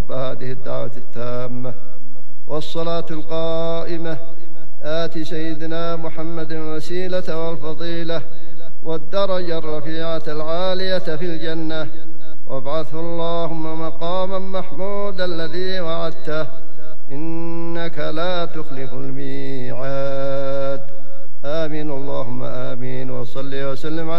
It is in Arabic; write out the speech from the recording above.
رب هذه الدعوة التامة والصلاة القائمة آت سيدنا محمد الوسيلة والفضيلة والدرجة الرفيعة العالية في الجنة وابعثه اللهم مقاما محمودا الذي وعدته إنك لا تخلف الميعاد. آمين اللهم آمين. وصل وسلم على